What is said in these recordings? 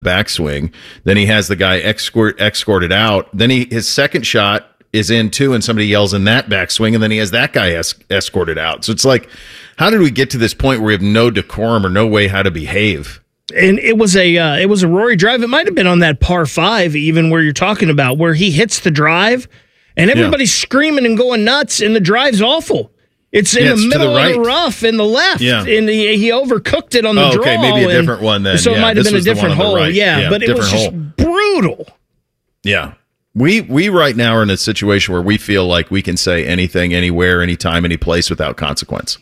backswing. Then he has the guy escorted out. Then his second shot is in too, and somebody yells in that backswing, and then he has that guy escorted out. So it's like, how did we get to this point where we have no decorum or no way how to behave? And it was a Rory drive. It might have been on that par 5, even where you're talking about, where he hits the drive, and everybody's screaming and going nuts, and the drive's awful. It's in the middle of the rough in the left, and he overcooked it on the draw. Okay, maybe a different one then. So it might have been a different hole. Right. But it was just brutal. Yeah. We right now are in a situation where we feel like we can say anything, anywhere, anytime, any place without consequence.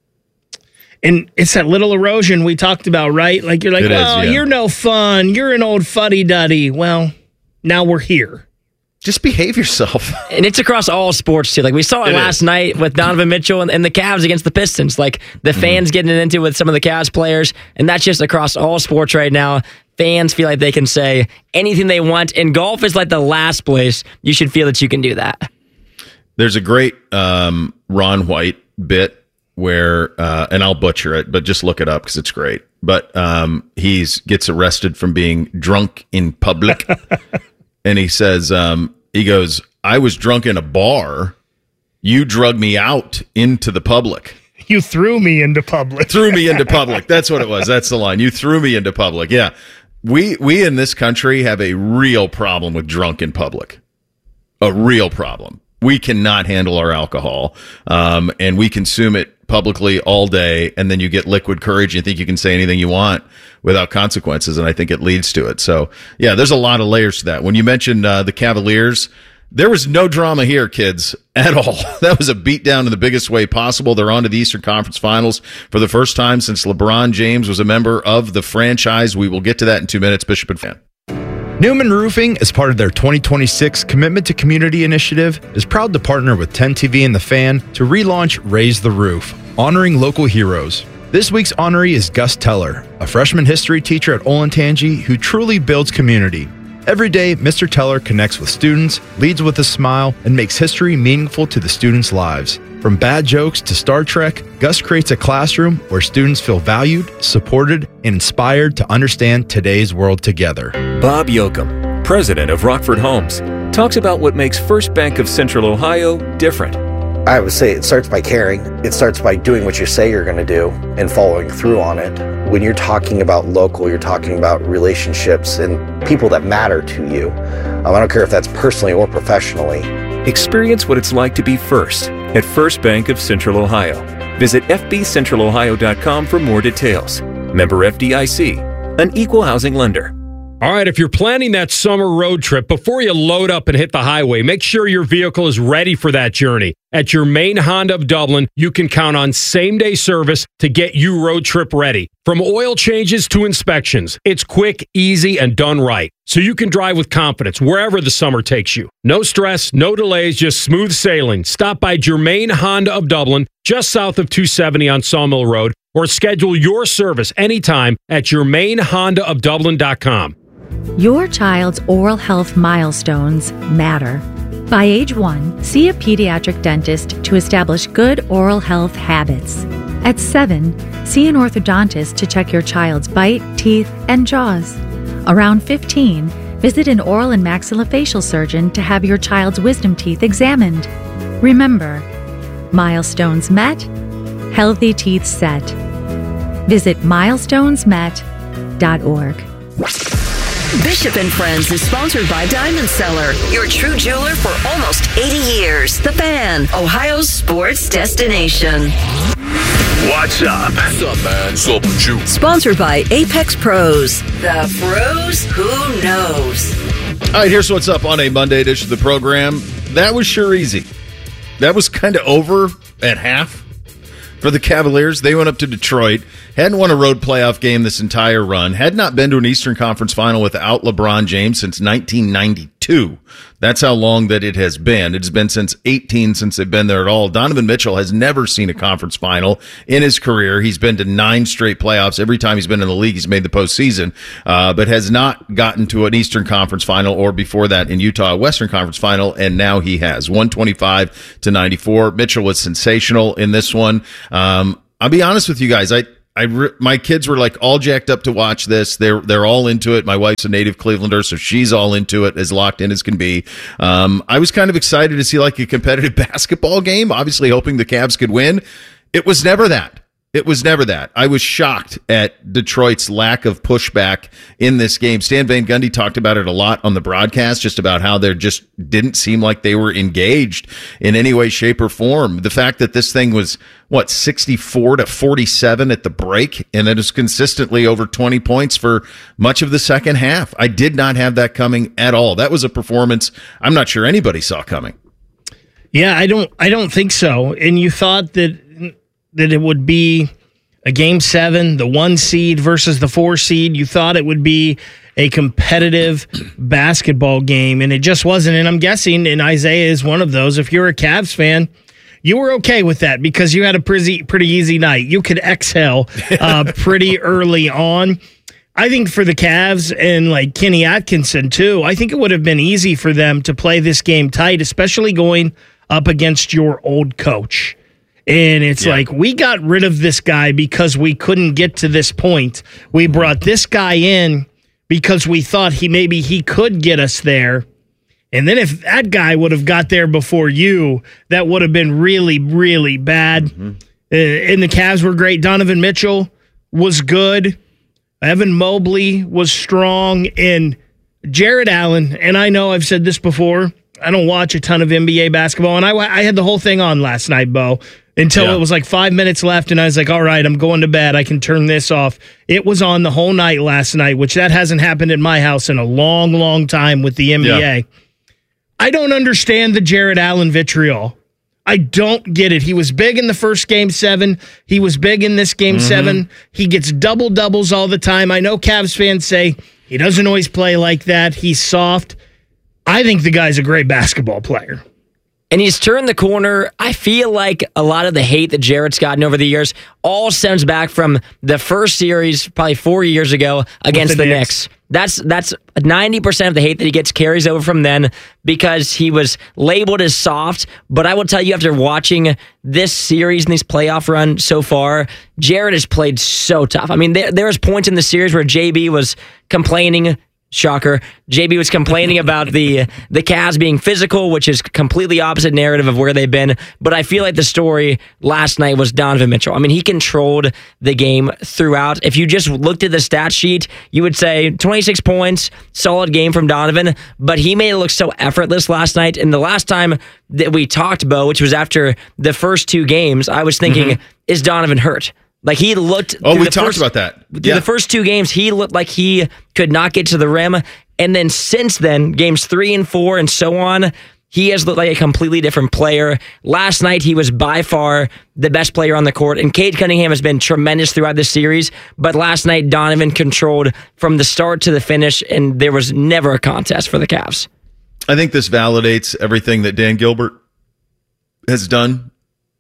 And it's that little erosion we talked about, right? Like you're like, you're no fun. You're an old fuddy-duddy. Well, now we're here. Just behave yourself. And it's across all sports, too. Like, we saw it last night with Donovan Mitchell and the Cavs against the Pistons. Like, the fans getting into it with some of the Cavs players, and that's just across all sports right now. Fans feel like they can say anything they want, and golf is like the last place you should feel that you can do that. There's a great Ron White bit where, and I'll butcher it, but just look it up because it's great. But he gets arrested from being drunk in public. And he says, he goes, I was drunk in a bar. You drug me out into the public. You threw me into public. Threw me into public. That's what it was. That's the line. You threw me into public. Yeah. We in this country have a real problem with drunk in public. A real problem. We cannot handle our alcohol. And we consume it publicly all day, and then you get liquid courage. You think you can say anything you want without consequences, and I think it leads to it. So, yeah, there's a lot of layers to that. When you mentioned the Cavaliers, there was no drama here, kids, at all. That was a beatdown in the biggest way possible. They're on to the Eastern Conference Finals for the first time since LeBron James was a member of the franchise. We will get to that in 2 minutes. Bishop and Fan. Newman Roofing, as part of their 2026 Commitment to Community initiative, is proud to partner with 10 TV and The Fan to relaunch Raise the Roof, honoring local heroes. This week's honoree is Gus Teller, a freshman history teacher at Olentangy who truly builds community. Every day, Mr. Teller connects with students, leads with a smile, and makes history meaningful to the students' lives. From bad jokes to Star Trek, Gus creates a classroom where students feel valued, supported, and inspired to understand today's world together. Bob Yoakum, president of Rockford Homes, talks about what makes First Bank of Central Ohio different. I would say it starts by caring. It starts by doing what you say you're going to do and following through on it. When you're talking about local, you're talking about relationships and people that matter to you. I don't care if that's personally or professionally. Experience what it's like to be first at First Bank of Central Ohio. Visit fbcentralohio.com for more details. Member FDIC, an equal housing lender. All right, if you're planning that summer road trip, before you load up and hit the highway, make sure your vehicle is ready for that journey. At your main Honda of Dublin, you can count on same-day service to get you road trip ready. From oil changes to inspections, it's quick, easy, and done right. So you can drive with confidence wherever the summer takes you. No stress, no delays, just smooth sailing. Stop by Germain Honda of Dublin, just south of 270 on Sawmill Road, or schedule your service anytime at germainhondaofdublin.com. Your child's oral health milestones matter. By age 1, see a pediatric dentist to establish good oral health habits. At 7, see an orthodontist to check your child's bite, teeth, and jaws. Around 15, visit an oral and maxillofacial surgeon to have your child's wisdom teeth examined. Remember, milestones met, healthy teeth set. Visit milestonesmet.org. Bishop and Friends is sponsored by Diamond Seller, your true jeweler for almost 80 years. The Fan, Ohio's sports destination. What's up? What's up, man? What's up with you? Sponsored by Apex Pros. The pros who knows. All right, here's what's up on a Monday edition of the program. That was sure easy. That was kind of over at half for the Cavaliers. They went up to Detroit, hadn't won a road playoff game this entire run, had not been to an Eastern Conference Final without LeBron James since 1992. That's how long that it has been. It has been since 18 since they've been there at all. Donovan Mitchell has never seen a conference final in his career. He's been to 9 straight playoffs. Every time he's been in the league, he's made the postseason, but has not gotten to an Eastern Conference Final or before that in Utah, a Western Conference Final, and now he has. 125-94. Mitchell was sensational in this one. I'll be honest with you guys. My kids were like all jacked up to watch this. They're all into it. My wife's a native Clevelander, so she's all into it, as locked in as can be. I was kind of excited to see like a competitive basketball game, obviously hoping the Cavs could win. It was never that. It was never that. I was shocked at Detroit's lack of pushback in this game. Stan Van Gundy talked about it a lot on the broadcast, just about how there just didn't seem like they were engaged in any way, shape, or form. The fact that this thing was, 64-47 at the break, and it was consistently over 20 points for much of the second half. I did not have that coming at all. That was a performance I'm not sure anybody saw coming. Yeah, I don't think so. And you thought that it would be a Game 7, the 1 seed versus the 4 seed. You thought it would be a competitive basketball game, and it just wasn't. And I'm guessing, and Isaiah is one of those, if you're a Cavs fan, you were okay with that because you had a pretty easy night. You could exhale pretty early on. I think for the Cavs and like Kenny Atkinson too, I think it would have been easy for them to play this game tight, especially going up against your old coach. And it's like, we got rid of this guy because we couldn't get to this point. We brought this guy in because we thought he could get us there. And then if that guy would have got there before you, that would have been really, really bad. Mm-hmm. And the Cavs were great. Donovan Mitchell was good. Evan Mobley was strong. And Jared Allen, and I know I've said this before, I don't watch a ton of NBA basketball, and I had the whole thing on last night, Bo, until it was like 5 minutes left, and I was like, all right, I'm going to bed. I can turn this off. It was on the whole night last night, which that hasn't happened in my house in a long, long time with the NBA. Yeah. I don't understand the Jared Allen vitriol. I don't get it. He was big in the first Game 7. He was big in this Game 7. He gets double-doubles all the time. I know Cavs fans say he doesn't always play like that. He's soft. I think the guy's a great basketball player. And he's turned the corner. I feel like a lot of the hate that Jared's gotten over the years all stems back from the first series, probably 4 years ago, against the Knicks. That's 90% of the hate that he gets carries over from then because he was labeled as soft. But I will tell you, after watching this series and this playoff run so far, Jared has played so tough. I mean, there was points in the series where JB was complaining. Shocker. JB was complaining about the Cavs being physical, which is completely opposite narrative of where they've been. But I feel like the story last night was Donovan Mitchell. I mean, he controlled the game throughout. If you just looked at the stat sheet, you would say 26 points, solid game from Donovan, but he made it look so effortless last night. And the last time that we talked, Bo, which was after the first 2 games, I was thinking, is Donovan hurt? Like he looked. Oh, we talked about that. Through the first 2 games, he looked like he could not get to the rim. And then since then, games 3 and 4 and so on, he has looked like a completely different player. Last night, he was by far the best player on the court. And Cade Cunningham has been tremendous throughout this series. But last night, Donovan controlled from the start to the finish, and there was never a contest for the Cavs. I think this validates everything that Dan Gilbert has done.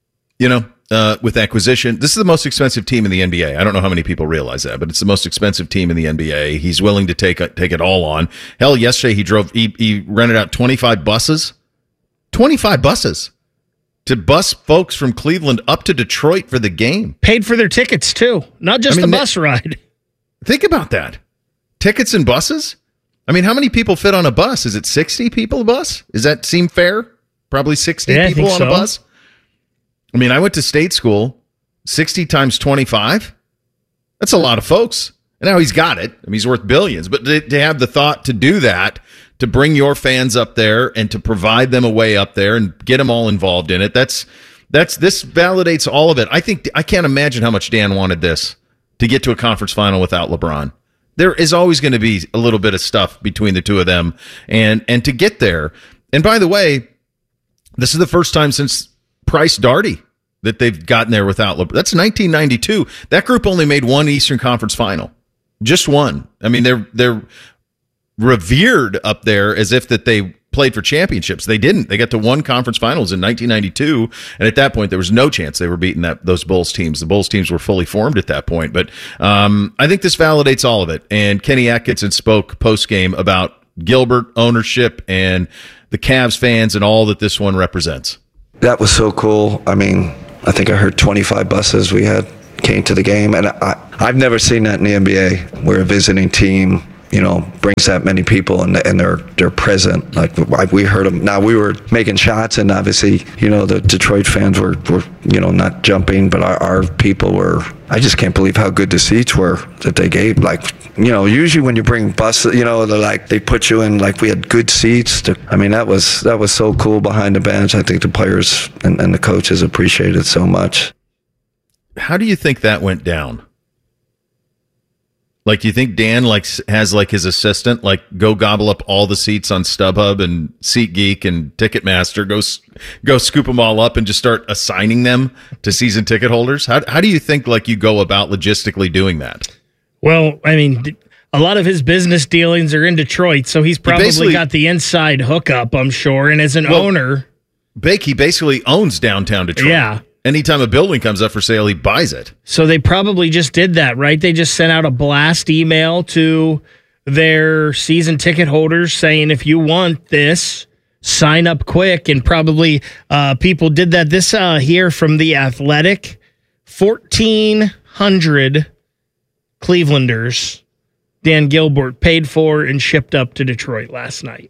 With acquisition. This is the most expensive team in the NBA. I don't know how many people realize that, but it's the most expensive team in the NBA. He's willing to take it all on. Hell, yesterday he rented out 25 buses. 25 buses to bus folks from Cleveland up to Detroit for the game. Paid for their tickets too, not just the bus ride. Think about that. Tickets and buses? I mean, how many people fit on a bus? Is it 60 people a bus? Does that seem fair? Probably 60 people on a bus? I mean, I went to state school, 60 times 25. That's a lot of folks. And now he's got it. I mean, he's worth billions. But to have the thought to do that, to bring your fans up there and to provide them a way up there and get them all involved in it, this validates all of it. I can't imagine how much Dan wanted this to get to a conference final without LeBron. There is always going to be a little bit of stuff between the two of them, and to get there. And by the way, this is the first time since Price Darty that they've gotten there without LeBron. That's 1992. That group only made one Eastern Conference final. Just one. I mean, they're revered up there as if that they played for championships. They didn't. They got to one conference finals in 1992, and at that point, there was no chance they were beating those Bulls teams. The Bulls teams were fully formed at that point. But I think this validates all of it. And Kenny Atkinson spoke post-game about Gilbert, ownership, and the Cavs fans and all that this one represents. That was so cool. I mean, I think I heard 25 buses. We had came to the game. And I've never seen that in the NBA where a visiting team, brings that many people and they're present. Like we heard them. Now we were making shots, and obviously, the Detroit fans were not jumping, but our people were. I just can't believe how good the seats were that they gave. Like, usually when you bring buses, they put you in, like, we had good seats. That was so cool behind the bench. I think the players and the coaches appreciated it so much. How do you think that went down? Like, do you think Dan has his assistant go gobble up all the seats on StubHub and SeatGeek and Ticketmaster, go scoop them all up and just start assigning them to season ticket holders? How do you think you go about logistically doing that? Well, a lot of his business dealings are in Detroit, so he's probably got the inside hookup, I'm sure. And as an owner, he basically owns downtown Detroit. Yeah. Anytime a building comes up for sale, he buys it. So they probably just did that, right? They just sent out a blast email to their season ticket holders saying, if you want this, sign up quick. And probably people did that. This here from The Athletic, 1,400 Clevelanders Dan Gilbert paid for and shipped up to Detroit last night.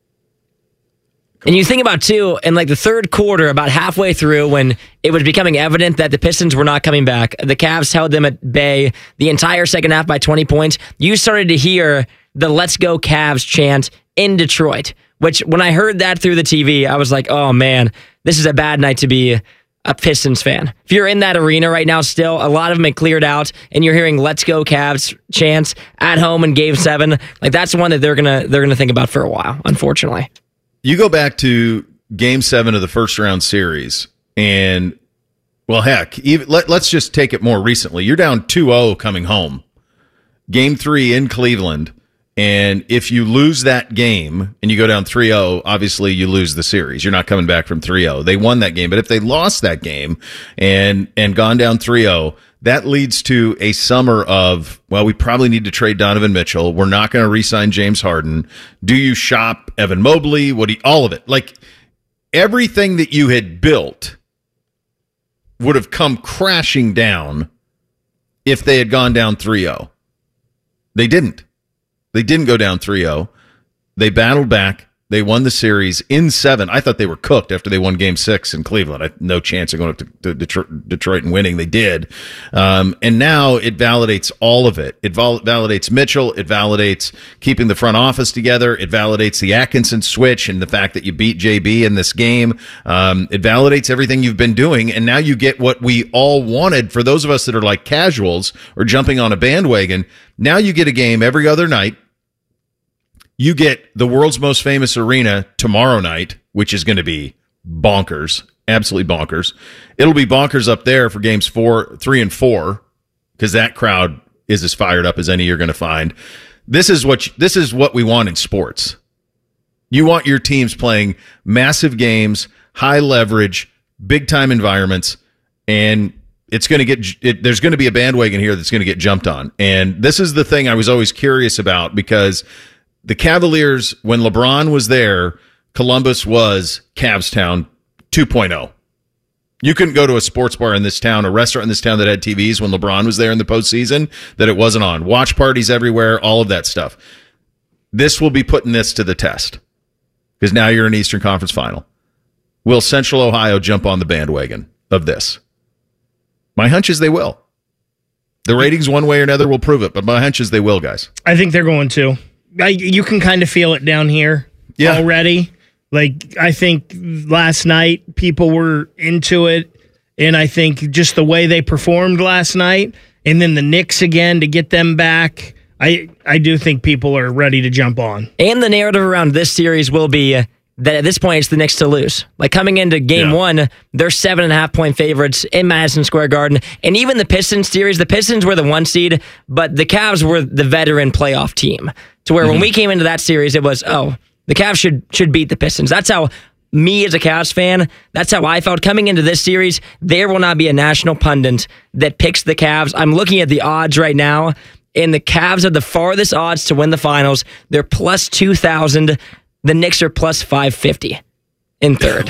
And you think about, too, in the third quarter, about halfway through, when it was becoming evident that the Pistons were not coming back, the Cavs held them at bay the entire second half by 20 points. You started to hear the Let's Go Cavs chant in Detroit, which when I heard that through the TV, I was like, oh, man, this is a bad night to be a Pistons fan. If you're in that arena right now still, a lot of them had cleared out, and you're hearing Let's Go Cavs chants at home in Game 7. That's one that they're gonna think about for a while, unfortunately. You go back to Game 7 of the first round series, and, well, heck, let's just take it more recently. You're down 2-0 coming home. Game 3 in Cleveland, and if you lose that game and you go down 3-0, obviously you lose the series. You're not coming back from 3-0. They won that game, but if they lost that game and gone down 3-0, that leads to a summer of, well, we probably need to trade Donovan Mitchell. We're not going to re-sign James Harden. Do you shop Evan Mobley? All of it. Everything that you had built would have come crashing down if they had gone down 3-0. They didn't. They didn't go down 3-0. They battled back. They won the series in 7. I thought they were cooked after they won Game 6 in Cleveland. I had no chance of going up to Detroit and winning. They did. And now it validates all of it. It validates Mitchell. It validates keeping the front office together. It validates the Atkinson switch and the fact that you beat JB in this game. It validates everything you've been doing. And now you get what we all wanted. For those of us that are like casuals or jumping on a bandwagon, now you get a game every other night. You get the world's most famous arena tomorrow night, which is going to be bonkers, absolutely bonkers. It'll be bonkers up there for games 3 and 4, because that crowd is as fired up as any you're going to find. This is what we want in sports. You want your teams playing massive games, high leverage, big time environments, and it's going to there's going to be a bandwagon here that's going to get jumped on. And this is the thing I was always curious about, because the Cavaliers, when LeBron was there, Columbus was Cavs Town 2.0. You couldn't go to a sports bar in this town, a restaurant in this town that had TVs when LeBron was there in the postseason that it wasn't on. Watch parties everywhere, all of that stuff. This will be putting this to the test, because now you're in Eastern Conference Final. Will Central Ohio jump on the bandwagon of this? My hunch is they will. The ratings one way or another will prove it, but my hunch is they will, guys. I think they're going to. You can kind of feel it down here already. I think last night people were into it, and I think just the way they performed last night, and then the Knicks again to get them back, I do think people are ready to jump on. And the narrative around this series will be that at this point it's the Knicks to lose. Coming into game 1, they're 7.5-point favorites in Madison Square Garden. And even the Pistons series, the Pistons were the 1 seed, but the Cavs were the veteran playoff team. To where when we came into that series, it was, the Cavs should beat the Pistons. That's how me as a Cavs fan, that's how I felt coming into this series. There will not be a national pundit that picks the Cavs. I'm looking at the odds right now, and the Cavs are the farthest odds to win the finals. They're plus 2,000. The Knicks are plus 550 in third.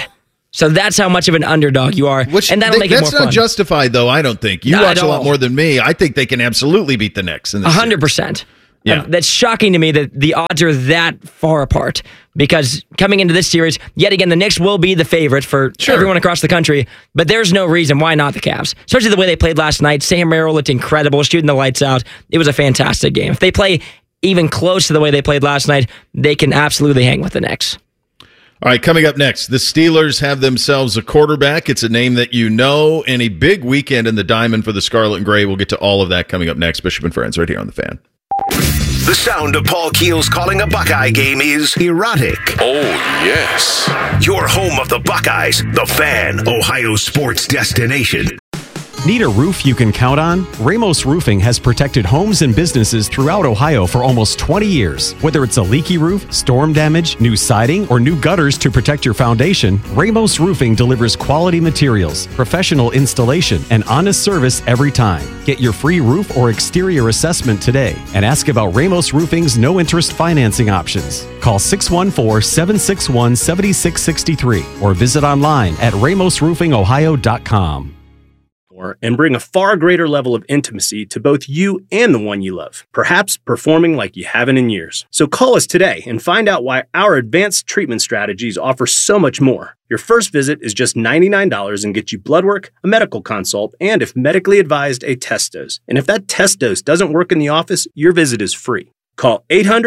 So that's how much of an underdog you are, and that'll make it more fun. That's not justified, though, I don't think. You watch a lot more than me. I think they can absolutely beat the Knicks in this 100%. Yeah. That's shocking to me that the odds are that far apart, because coming into this series, yet again, the Knicks will be the favorite for everyone across the country, but there's no reason why not the Cavs, especially the way they played last night. Sam Merrill looked incredible, shooting the lights out. It was a fantastic game. If they play even close to the way they played last night, they can absolutely hang with the Knicks. All right, coming up next, the Steelers have themselves a quarterback. It's a name that you know, and a big weekend in the Diamond for the Scarlet and Gray. We'll get to all of that coming up next. Bishop and Friends right here on The Fan. The sound of Paul Keels calling a Buckeye game is erotic. Oh, yes. Your home of the Buckeyes, The Fan, Ohio sports destination. Need a roof you can count on? Ramos Roofing has protected homes and businesses throughout Ohio for almost 20 years. Whether it's a leaky roof, storm damage, new siding, or new gutters to protect your foundation, Ramos Roofing delivers quality materials, professional installation, and honest service every time. Get your free roof or exterior assessment today and ask about Ramos Roofing's no-interest financing options. Call 614-761-7663 or visit online at ramosroofingohio.com. And bring a far greater level of intimacy to both you and the one you love, perhaps performing like you haven't in years. So call us today and find out why our advanced treatment strategies offer so much more. Your first visit is just $99 and gets you blood work, a medical consult, and if medically advised, a test dose. And if that test dose doesn't work in the office, your visit is free. Call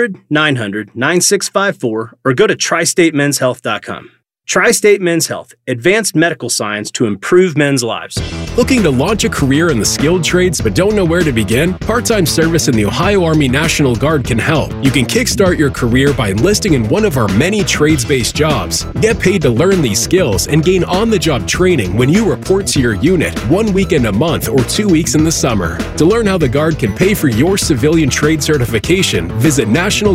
800-900-9654 or go to tristatemenshealth.com. Tri-State Men's Health, advanced medical science to improve men's lives. Looking to launch a career in the skilled trades but don't know where to begin? Part-time service in the Ohio Army National Guard can help. You can kickstart your career by enlisting in one of our many trades-based jobs. Get paid to learn these skills and gain on-the-job training when you report to your unit 1 weekend a month or 2 weeks in the summer. To learn how the Guard can pay for your civilian trade certification, visit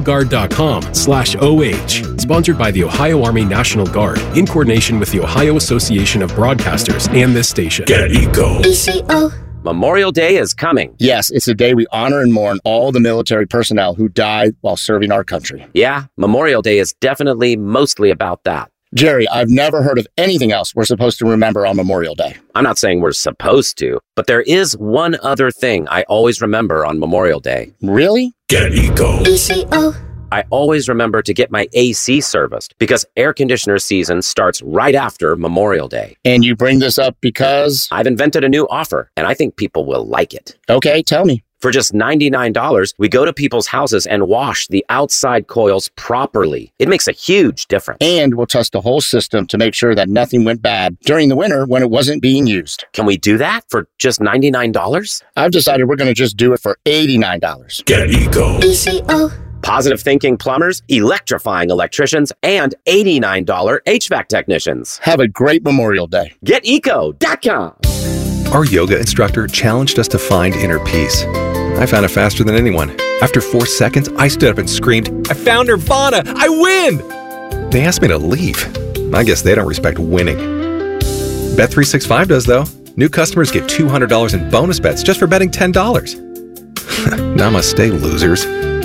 nationalguard.com/OH. Sponsored by the Ohio Army National Guard, in coordination with the Ohio Association of Broadcasters and this station. Get ECO. ECO. Memorial Day is coming. Yes, it's a day we honor and mourn all the military personnel who died while serving our country. Yeah, Memorial Day is definitely mostly about that. Jerry, I've never heard of anything else we're supposed to remember on Memorial Day. I'm not saying we're supposed to, but there is one other thing I always remember on Memorial Day. Really? Get ECO. ECO. I always remember to get my AC serviced because air conditioner season starts right after Memorial Day. And you bring this up because? I've invented a new offer, and I think people will like it. Okay, tell me. For just $99, we go to people's houses and wash the outside coils properly. It makes a huge difference. And we'll test the whole system to make sure that nothing went bad during the winter when it wasn't being used. Can we do that for just $99? I've decided we're going to just do it for $89. Get ECO. ECO. Positive thinking plumbers, electrifying electricians, and $89 HVAC technicians. Have a great Memorial Day. GetEco.com. Our yoga instructor challenged us to find inner peace. I found it faster than anyone. After 4 seconds, I stood up and screamed, "I found Nirvana! I win!" They asked me to leave. I guess they don't respect winning. Bet365 does, though. New customers get $200 in bonus bets just for betting $10. Namaste, losers.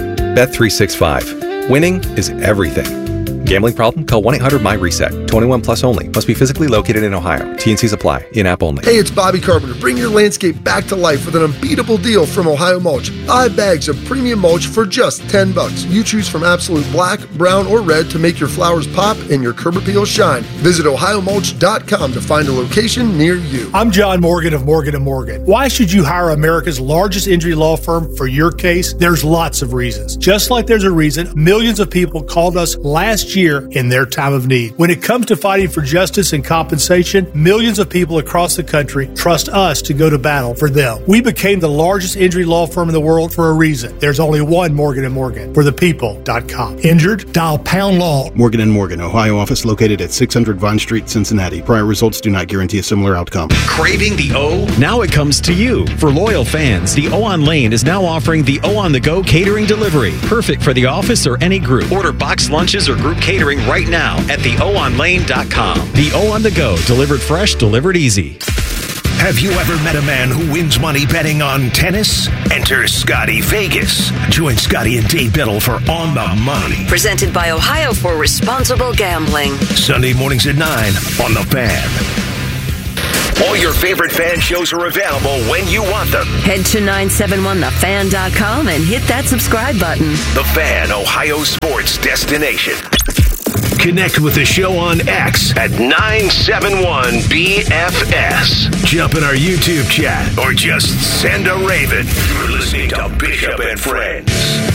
Bet365. Winning is everything. Gambling problem? Call 1-800-MY-RESET. 21 plus only. Must be physically located in Ohio. T&Cs apply. In-app only. Hey, it's Bobby Carpenter. Bring your landscape back to life with an unbeatable deal from Ohio Mulch. 5 bags of premium mulch for just $10. You choose from absolute black, brown, or red to make your flowers pop and your curb appeal shine. Visit OhioMulch.com to find a location near you. I'm John Morgan of Morgan & Morgan. Why should you hire America's largest injury law firm for your case? There's lots of reasons. Just like there's a reason millions of people called us last year in their time of need. When it comes to fighting for justice and compensation, millions of people across the country trust us to go to battle for them. We became the largest injury law firm in the world for a reason. There's only one Morgan & Morgan. For the people.com. Injured? Dial pound law. Morgan & Morgan, Ohio office located at 600 Vine Street, Cincinnati. Prior results do not guarantee a similar outcome. Craving the O? Now it comes to you. For loyal fans, the O on Lane is now offering the O on the Go catering delivery. Perfect for the office or any group. Order boxed lunches or group catering right now at theoonlane.com. The O on the Go, delivered fresh, delivered easy. Have you ever met a man who wins money betting on tennis? Enter Scotty Vegas. Join Scotty and Dave Biddle for On the Money. Presented by Ohio for Responsible Gambling. Sunday mornings at 9 on The Fan. All your favorite fan shows are available when you want them. Head to 971thefan.com and hit that subscribe button. The Fan, Ohio sports destination. Connect with the show on X at 971BFS. Jump in our YouTube chat or just send a raven. You're listening to Bishop and Friends.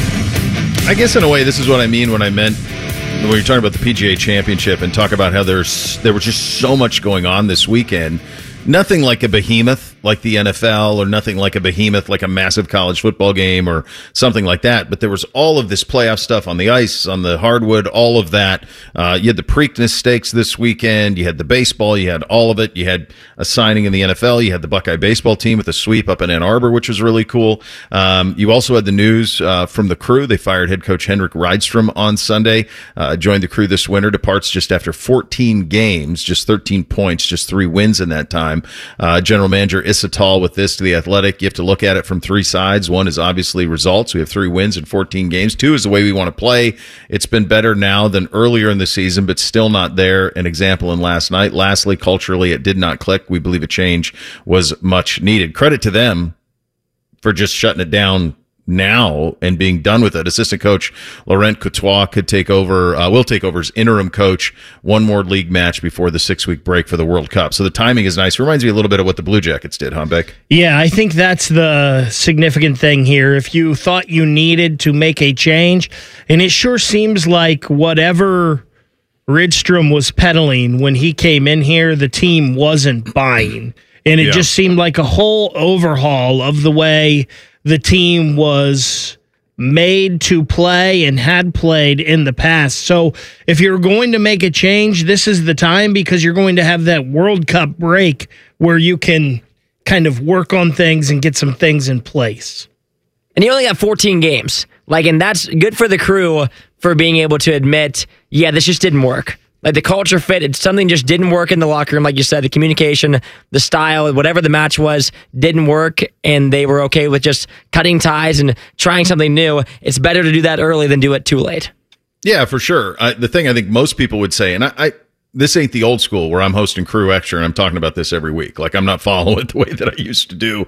I guess in a way, this is what I mean when you're talking about the PGA Championship and talk about how there was just so much going on this weekend. Nothing like a behemoth like the NFL, or nothing like a behemoth like a massive college football game or something like that. But there was all of this playoff stuff on the ice, on the hardwood, all of that. You had the Preakness Stakes this weekend. You had the baseball. You had all of it. You had a signing in the NFL. You had the Buckeye baseball team with a sweep up in Ann Arbor, which was really cool. You also had the news from the Crew. They fired head coach Henrik Rydstrom on Sunday. Joined the Crew this winter, departs just after 14 games, just 13 points, just 3 wins in that time. General manager Issa Tall with this to The Athletic. You have to look at it from 3 sides. One is obviously results. We have 3 wins in 14 games. 2 is the way we want to play. It's been better now than earlier in the season, but still not there. An example in last night. Lastly, culturally, it did not click. We believe a change was much needed. Credit to them for just shutting it down now and being done with it. Assistant coach Laurent Courtois will take over as interim coach. 1 more league match before the 6-week break for the World Cup. So the timing is nice. Reminds me a little bit of what the Blue Jackets did, huh, Beck? Yeah, I think that's the significant thing here. If you thought you needed to make a change, and it sure seems like whatever Rydstrom was peddling when he came in here, the team wasn't buying. And it just seemed like a whole overhaul of the way the team was made to play and had played in the past. So if you're going to make a change, this is the time, because you're going to have that World Cup break where you can kind of work on things and get some things in place. And you only got 14 games. And that's good for the Crew for being able to admit, this just didn't work. The culture fit, something just didn't work in the locker room. Like you said, the communication, the style, whatever the match was, didn't work, and they were okay with just cutting ties and trying something new. It's better to do that early than do it too late. Yeah, for sure. The thing I think most people would say, and I this ain't the old school where I'm hosting Crew Extra and I'm talking about this every week. I'm not following it the way that I used to do.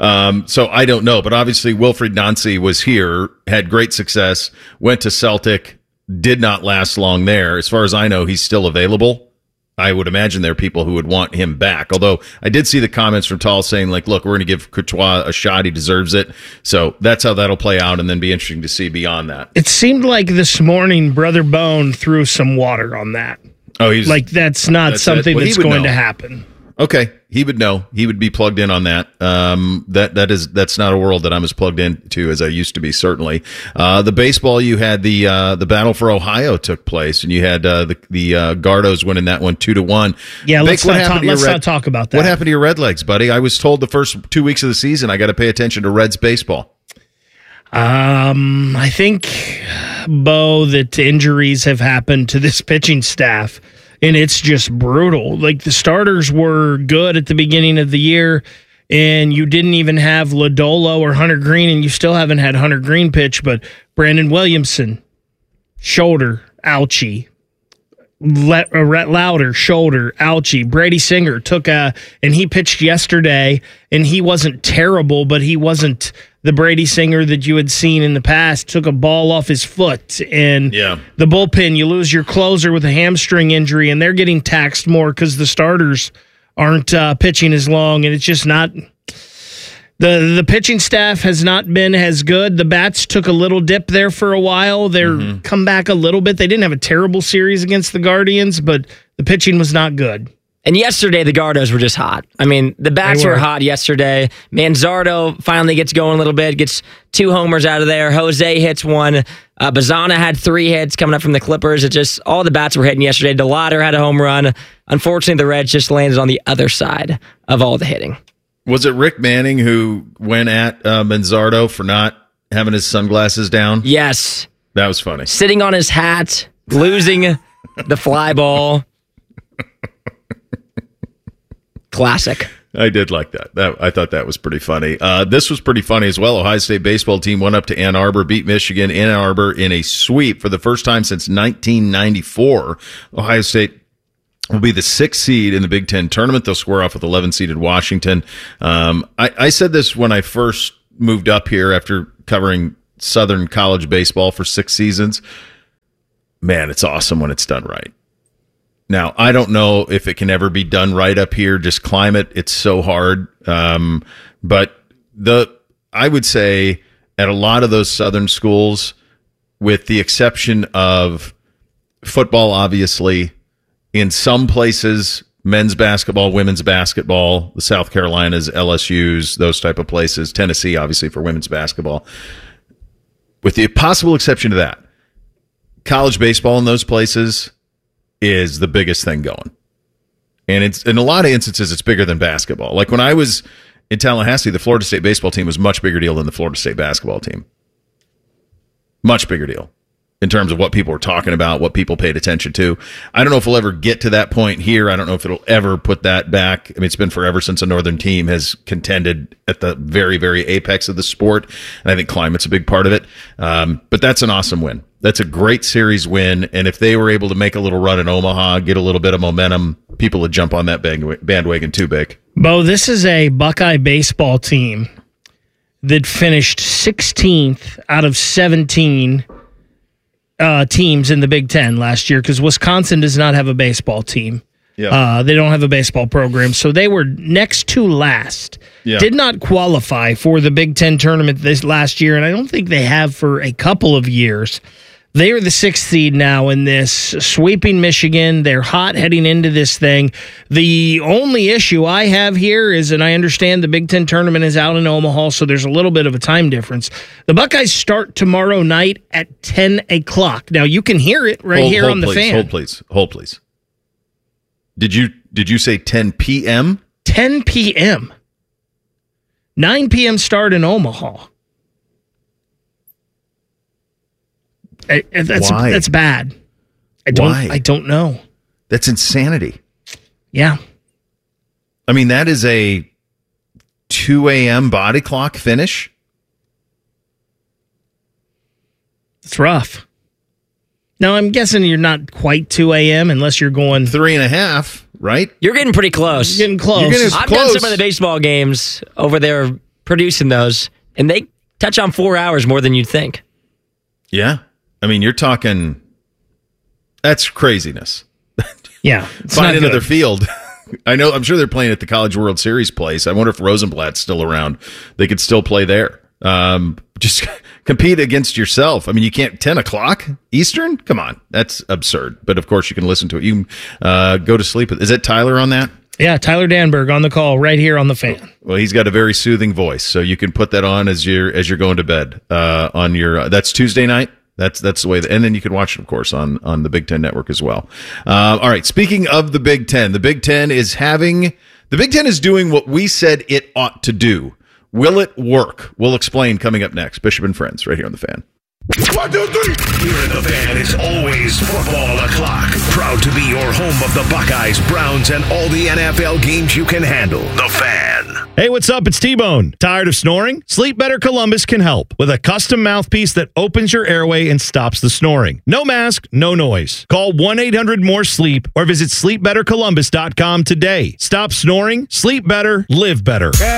So I don't know. But obviously, Wilfried Nancy was here, had great success, went to Celtic, did not last long there. As far as I know, he's still available. I would imagine there are people who would want him back. Although I did see the comments from Tall saying, look, we're going to give Courtois a shot. He deserves it. So that's how that'll play out, and then be interesting to see beyond that. It seemed like this morning Brother Bone threw some water on that. Oh, he's that's not something that's going to happen. Okay, he would know. He would be plugged in on that. That's not a world that I'm as plugged into as I used to be. Certainly, the baseball, you had the Battle for Ohio took place, and you had the Gardos winning that one 2-1. Yeah, let's not talk about that. What happened to your Redlegs, buddy? I was told the first 2 weeks of the season I got to pay attention to Reds baseball. I think, Bo, that injuries have happened to this pitching staff. And it's just brutal. The starters were good at the beginning of the year, and you didn't even have Lodolo or Hunter Green, and you still haven't had Hunter Green pitch, but Brandon Williamson, shoulder, ouchie. Rhett Lauder, shoulder, ouchie. Brady Singer and he pitched yesterday, and he wasn't terrible, but he wasn't the Brady Singer that you had seen in the past. Took a ball off his foot, and the bullpen, you lose your closer with a hamstring injury, and they're getting taxed more because the starters aren't pitching as long, and it's just not. The pitching staff has not been as good. The bats took a little dip there for a while. They're come back a little bit. They didn't have a terrible series against the Guardians, but the pitching was not good. And yesterday, the Gardos were just hot. I mean, the bats were hot yesterday. Manzardo finally gets going a little bit, gets 2 homers out of there. Jose hits 1. Bazana had 3 hits coming up from the Clippers. It just, all the bats were hitting yesterday. DeLauder had a home run. Unfortunately, the Reds just landed on the other side of all the hitting. Was it Rick Manning who went at Manzardo for not having his sunglasses down? Yes. That was funny. Sitting on his hat, losing the fly ball. Classic. I did like that. I thought that was pretty funny. This was pretty funny as well. Ohio State baseball team went up to Ann Arbor, beat Michigan in Ann Arbor in a sweep for the first time since 1994. Ohio State will be the 6th seed in the Big Ten tournament. They'll square off with 11-seeded Washington. I said this when I first moved up here after covering Southern college baseball for 6 seasons. Man, it's awesome when it's done right. Now, I don't know if it can ever be done right up here. Just climate, it's so hard. But I would say at a lot of those Southern schools, with the exception of football, obviously, in some places, men's basketball, women's basketball, the South Carolinas, LSUs, those type of places, Tennessee, obviously, for women's basketball. With the possible exception of that, college baseball in those places is the biggest thing going. And it's in a lot of instances, it's bigger than basketball. Like when I was in Tallahassee, the Florida State baseball team was much bigger deal than the Florida State basketball team. Much bigger deal in terms of what people were talking about, what people paid attention to. I don't know if we'll ever get to that point here. I don't know if it'll ever put that back. I mean, it's been forever since a Northern team has contended at the very, very apex of the sport. And I think climate's a big part of it. But that's an awesome win. That's a great series win. And if they were able to make a little run in Omaha, get a little bit of momentum, people would jump on that bandwagon too big. Bo, this is a Buckeye baseball team that finished 16th out of 17 teams in the Big Ten last year because Wisconsin does not have a baseball team. Yeah. They don't have a baseball program, so they were next to last. Yeah. Did not qualify for the Big Ten tournament this last year, and I don't think they have for a couple of years. They are the 6th seed now in this, sweeping Michigan. They're hot heading into this thing. The only issue I have here is, and I understand the Big Ten tournament is out in Omaha, so there's a little bit of a time difference. The Buckeyes start tomorrow night at 10 o'clock. Now, you can hear it right here on the fan. Hold, please. Did you say 10 p.m.? 10 p.m. 9 p.m. start in Omaha. Why? That's bad. Why? I don't know. That's insanity. Yeah. I mean, that is a 2 a.m. body clock finish. It's rough. Now, I'm guessing you're not quite 2 a.m. unless you're going 3.5, right? You're getting pretty close. You're getting close. I've done some of the baseball games over there producing those, and they touch on 4 hours more than you'd think. Yeah. I mean, you're talking, that's craziness. Yeah. Find another field. I'm sure they're playing at the College World Series place. I wonder if Rosenblatt's still around. They could still play there. Just compete against yourself. I mean, you can't 10 o'clock Eastern? Come on. That's absurd. But of course you can listen to it. You can go to sleep. Is that Tyler on that? Yeah, Tyler Danberg on the call right here on the fan. Well, he's got a very soothing voice, so you can put that on as you're going to bed on your. That's Tuesday night. That's the way. And then you can watch it, of course, on the Big Ten Network as well. All right. Speaking of the Big Ten, the Big Ten is doing what we said it ought to do. Will it work? We'll explain coming up next. Bishop and Friends, right here on the Fan. 1, 2, 3. Here at the Fan, it's always football o'clock. Proud to be your home of the Buckeyes, Browns, and all the NFL games you can handle. The Fan. Hey, what's up? It's T-Bone. Tired of snoring? Sleep Better Columbus can help with a custom mouthpiece that opens your airway and stops the snoring. No mask, no noise. Call 1-800-MORE-SLEEP or visit sleepbettercolumbus.com today. Stop snoring, sleep better, live better.